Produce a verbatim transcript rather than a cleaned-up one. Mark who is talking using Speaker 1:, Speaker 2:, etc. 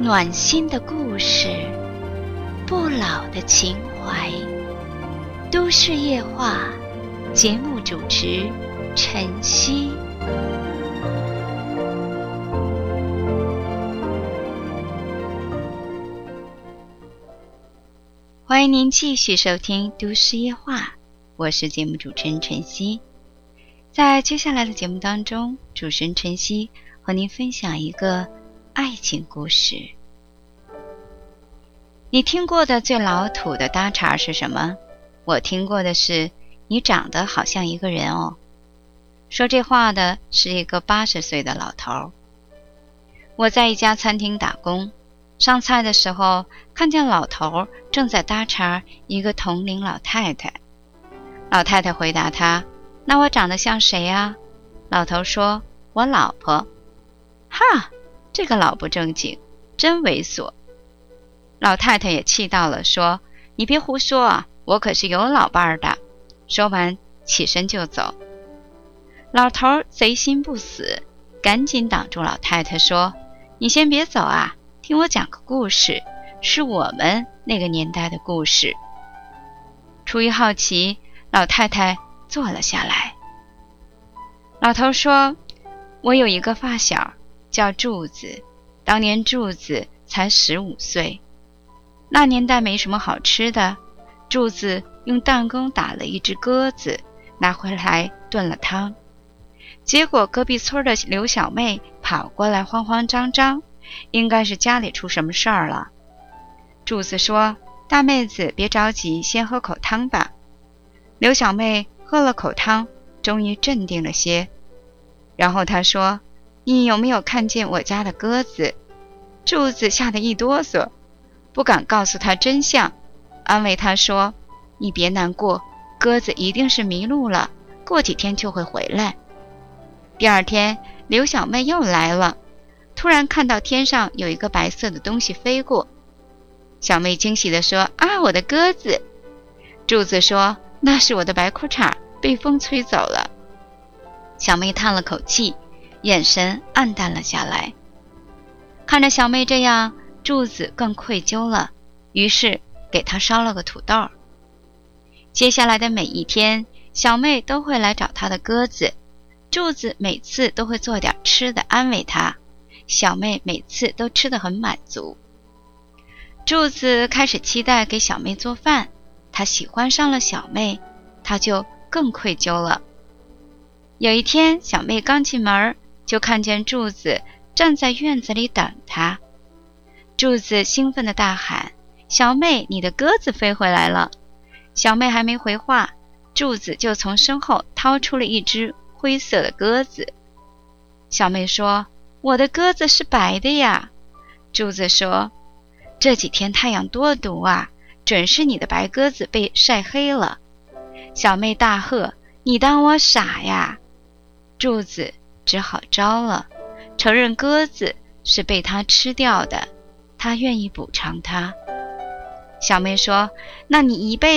Speaker 1: 暖心的故事，不老的情怀。都市夜话节目主持晨曦。欢迎您继续收听都市夜话，我是节目主持人晨曦。在接下来的节目当中，主持人晨曦和您分享一个爱情故事。你听过的最老土的搭茬是什么？我听过的是你长得好像一个人哦。说这话的是一个八十岁的老头。我在一家餐厅打工，上菜的时候看见老头正在搭茬一个同龄老太太。老太太回答他：那我长得像谁啊？老头说：我老婆。哈，这个老不正经，真猥琐。老太太也气到了，说：你别胡说啊，我可是有老伴儿的。说完起身就走。老头贼心不死，赶紧挡住老太太，说：你先别走啊，听我讲个故事，是我们那个年代的故事。出于好奇，老太太坐了下来。老头说：我有一个发小叫柱子，当年柱子才十五岁。那年代没什么好吃的，柱子用弹弓打了一只鸽子，拿回来炖了汤。结果隔壁村的刘小妹跑过来慌慌张张，应该是家里出什么事儿了。柱子说：大妹子别着急，先喝口汤吧。刘小妹喝了口汤，终于镇定了些。然后她说：你有没有看见我家的鸽子？柱子吓得一哆嗦，不敢告诉她真相，安慰她说：你别难过，鸽子一定是迷路了，过几天就会回来。第二天，刘小妹又来了，突然看到天上有一个白色的东西飞过。小妹惊喜地说：啊，我的鸽子。柱子说：那是我的白裤衩，被风吹走了。小妹叹了口气，眼神暗淡了下来。看着小妹这样，柱子更愧疚了，于是给她烧了个土豆。接下来的每一天，小妹都会来找她的鸽子，柱子每次都会做点吃的安慰她，小妹每次都吃得很满足。柱子开始期待给小妹做饭，他喜欢上了小妹，他就更愧疚了。有一天，小妹刚进门，就看见柱子站在院子里等她。柱子兴奋地大喊：小妹，你的鸽子飞回来了。小妹还没回话，柱子就从身后掏出了一只灰色的鸽子。小妹说：我的鸽子是白的呀。柱子说：这几天太阳多毒啊，准是你的白鸽子被晒黑了。小妹大喝：你当我傻呀？柱子只好招了，承认鸽子是被他吃掉的，他愿意补偿他。小妹说：那你一辈